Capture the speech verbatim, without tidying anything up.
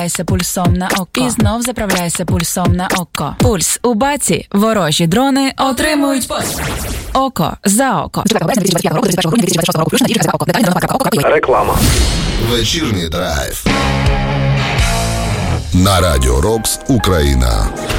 пульсом на око. І знов заправляйся пульсом на око. Пульс у баці. Ворожі дрони отримують поспіх. Око за око. Реклама. Вечірній драйв. На Радіо Рокс Україна.